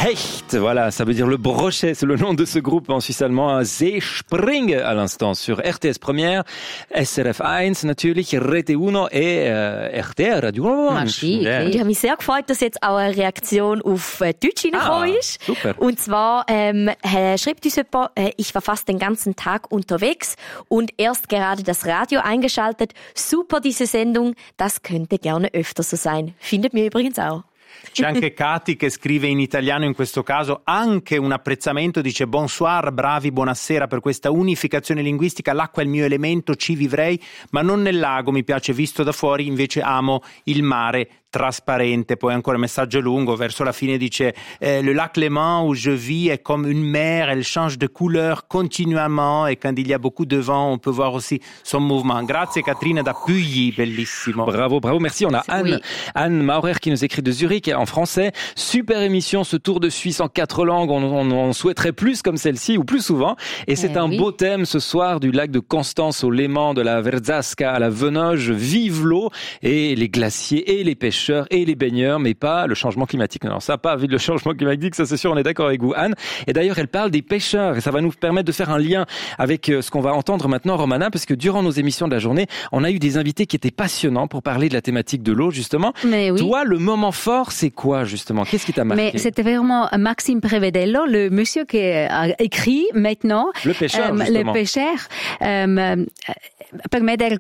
Hecht, voilà, ça veut dire le brochet, c'est le nom de ce groupe en suisse allemand. Seespring à l'instant sur RTS Première, SRF 1 natürlich, Rete Uno et RTR Radio Orange. Ich habe mich sehr gefreut, dass jetzt auch eine Reaktion auf Deutsch reingekommen ist. Super. Und zwar schreibt uns jemand, ich war fast den ganzen Tag unterwegs und erst gerade das Radio eingeschaltet. Super diese Sendung, das könnte gerne öfter so sein. Findet mir übrigens auch. C'è anche Kati che scrive in italiano in questo caso anche un apprezzamento, dice bonsoir, bravi, buonasera per questa unificazione linguistica, l'acqua è il mio elemento, ci vivrei, ma non nel lago, mi piace visto da fuori, invece amo il mare trasparente. Poi ancora un messaggio lungo, verso la fine dice le lac Léman où je vis est comme une mer, elle change de couleur continuellement et quand il y a beaucoup de vent on peut voir aussi son mouvement. Grazie Katrina da Pugli, bellissimo. Bravo, merci. On a Anne Maurer qui nous écrit de Zurich en français. Super émission, ce tour de Suisse en 4 langues. On souhaiterait plus comme celle-ci ou plus souvent. Et c'est un beau thème ce soir, du lac de Constance au Léman, de la Verzasca à la Venoge. Vive l'eau et les glaciers et les pêcheurs et les baigneurs, mais pas le changement climatique. Non, ça pas le changement climatique, ça c'est sûr, on est d'accord avec vous, Anne. Et d'ailleurs, elle parle des pêcheurs et ça va nous permettre de faire un lien avec ce qu'on va entendre maintenant, Romana, parce que durant nos émissions de la journée, on a eu des invités qui étaient passionnants pour parler de la thématique de l'eau, justement. Mais oui. Toi, le moment fort, c'est quoi, justement? Qu'est-ce qui t'a marqué? Mais c'était vraiment Maxime Prevedello, le monsieur qui a écrit maintenant. Le pêcheur, justement. Le pêcheur. Per me era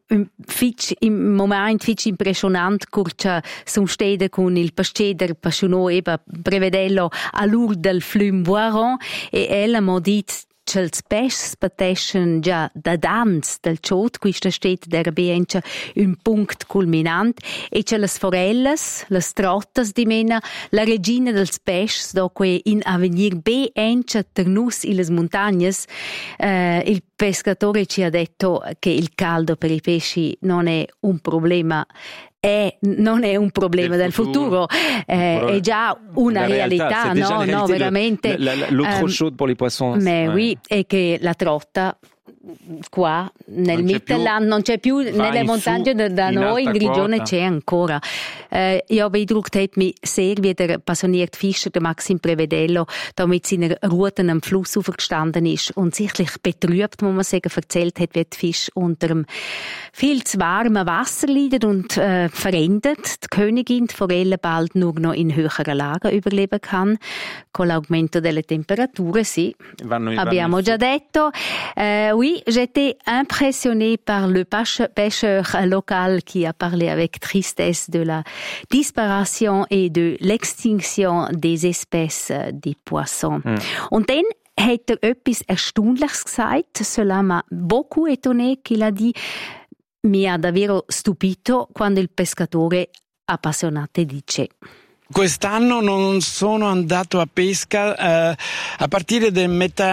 im moment fitch impressionant curcia son stede con il pasceder passionò eba Prevedello a l'ur del flum Boiron e ella mo dit Chels pes pateschen già da dans del ciot questa stet der bencha un punct culminant e c'è las forelles las trottas di mena la regina dels pes do que in avenir bencha ternus in les montagnes il pescatore ci ha detto che il caldo per i pesci non è un problema non è un problema del futuro, è già una realtà, no, veramente. L'eau trop chaude pour les poissons. Mais oui, e che la trotta qua nel Mittelland non c'è più, nelle montagne da noi in Grigione c'è ancora. Io beeindruckt hat mich sehr, wie der passionierte Fischer, der Maxim Prevedello, da mit seiner Rute am Fluss aufgestanden ist und sichtlich betrübt, muss man sagen, erzählt hat, wie die Fische unter dem viel zu warmen Wasser leiden und verendet. Die Königin, die Forelle, bald nur noch in höheren Lagen überleben kann. Con l'aumento delle temperature, sì. Abbiamo già detto. Oui, j'étais impressionnée par le pêcheur local qui a parlé avec tristesse de la disparition et de l'extinction des espèces des poissons. Und dann hat etwas Erstaunliches gesagt, cela m'a beaucoup étonné qu'il a dit, mi ha davvero stupito quando il pescatore appassionato dice: quest'anno non sono andato a pesca a partire da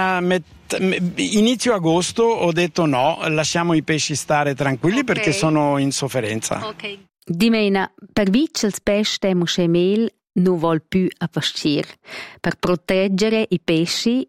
inizio agosto ho detto no, lasciamo i pesci stare tranquilli perché sono in sofferenza. Okay. Dimena, per vincere il pesce muscemel non vuol più a pascire. Per proteggere i pesci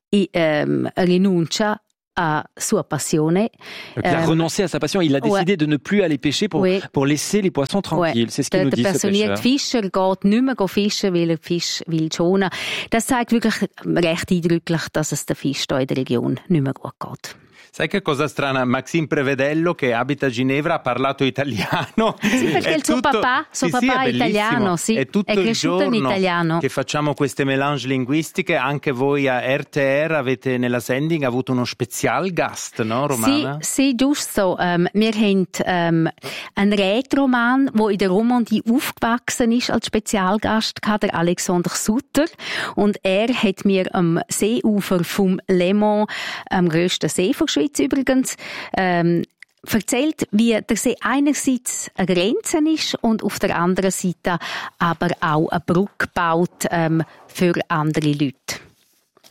rinuncia à sa passion. Il a renoncé à sa passion. Il a décidé de ne plus aller pêcher pour laisser les poissons tranquilles. C'est ce qu'il nous dit, ce pêcheur. Der passionierte Fischer geht nicht mehr fischen, weil er Fisch will schonen. Das zeigt wirklich recht eindrücklich, dass es der Fisch da in der Region nicht mehr gut geht. Sai che cosa strana? Maxim Prevedello, che abita a Ginevra, ha parlato italiano. Sì, perché il suo papà è italiano, sì. È tutto il cresciuto in giorno italiano. Che facciamo queste mélange linguistiche. Anche voi a RTR avete nella sending avuto uno Spezialgast, no, Romana? Sì, giusto. Wir haben einen Rätroman, der in der Romandie aufgewachsen ist als Spezialgast, der Alexander Sutter. Und er hat mir am Seeufer vom Léman, am grössten See von Schweiz übrigens, erzählt, wie der See einerseits eine Grenze ist und auf der anderen Seite aber auch eine Brücke baut für andere Leute.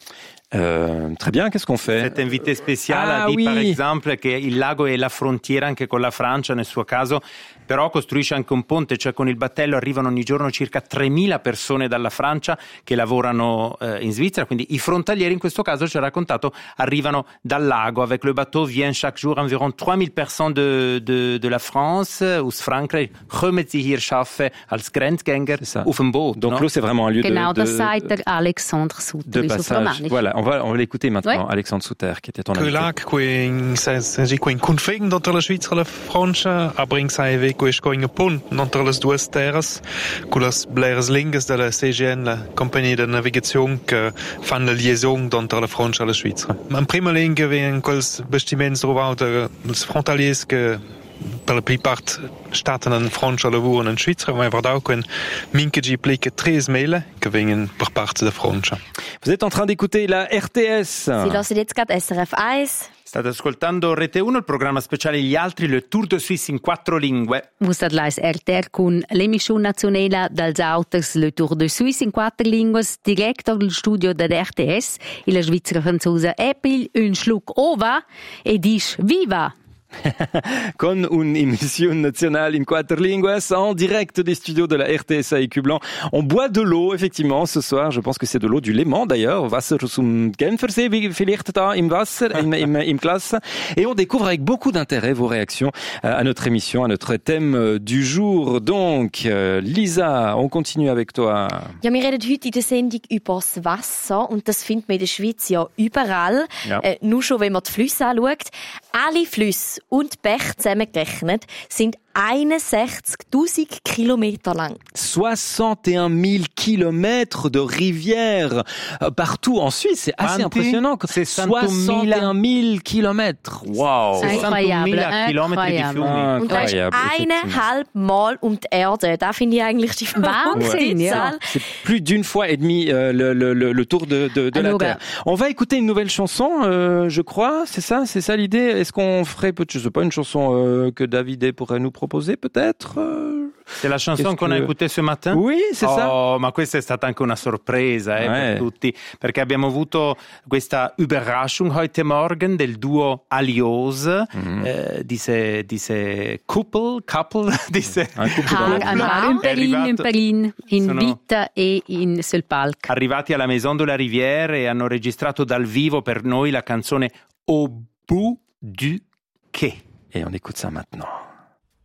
Très bien, qu'est-ce qu'on fait? Cet invité spécial a dit par exemple che il lago è la frontiera anche con la Francia nel suo caso, però costruisce anche un ponte, cioè con il battello arrivano ogni giorno circa 3.000 persone dalla Francia che lavorano in Svizzera, quindi i frontalieri in questo caso ci ha raccontato arrivano dal lago. Avec le bateau viennent chaque jour environ 3.000 personnes de la France, aus Frankreich, kommen sie hier arbeiten als Grenzgänger auf dem Boot. Donc l'eau c'est vraiment un lieu das sagt der Alexandre Sutter. De passage. Voilà, on va l'écouter maintenant, Alexandre Sutter, qui était ton invité. Le lac qui in config entre la Svizzera e la Francia, aber in sai questo in pont entre le due terres, con les bleres lingues de la CGN, la compagnie de navigation che fan la liaison entre la Francia e la Svizzera. In prima lingue vengono quels bastiments trovati dels frontaliers che per la plupart staten in Francia lavoren in Svizzera, ma wir auch ein minkegi plique 3.000 che vengono per parte de Francia. Vous êtes en train d'écouter la RTS. Sie hören jetzt gerade SRF 1. State ascoltando Rete 1, il programma speciale Gli Altri, le Tour de Suisse in 4 lingue. Vous êtes là RTR con l'emissione nazionale dels auters Le Tour de Suisse in 4 lingue, direct dal studio der RTS. La Svizzera franzose Epil un schluck ova e dice viva! Con un'émission nationale in 4 lingues, en direct des studios de la RTS à Écublanc. On boit de l'eau, effectivement, ce soir. Je pense que c'est de l'eau du Léman, d'ailleurs. Wasser zum Genfersee, vielleicht da im Wasser, im Glas. Et on découvre avec beaucoup d'intérêt vos réactions à notre émission, à notre thème du jour. Donc, Lisa, on continue avec toi. Ja, wir reden heute in der Sendung über das Wasser. Und das findet man in der Schweiz ja überall. Ja. Nur schon, wenn man die Flüsse anschaut. Alle Flüsse und Bäche zusammengerechnet sind 61.000 Kilometer lang. 61 000 kilomètres de rivières partout en Suisse. C'est assez impressionnant. C'est 61 000 kilomètres. Wow. 61.000 Kilometer di fiumi. Und das ist 1,5 Mal um die Erde. Das finde ich eigentlich die Wahnsinnszahl. C'est plus d'une fois et demie le tour de la Terre. On va écouter une nouvelle chanson, je crois. C'est ça l'idée. Est-ce qu'on ferait, je sais pas, une chanson que Davide pourrait nous proposer peut-être? C'est la chanson qu'on a écoutée ce matin? Oui, c'est ça. Oh, ma questa è stata anche una sorpresa per tutti, perché abbiamo avuto questa Überraschung heute Morgen del duo Alios, diese couple, diese un Berlin, in Vita e in sul palco. Arrivati alla Maison de la Rivière e hanno registrato dal vivo per noi la canzone Au bout du quai. Et on écoute ça maintenant.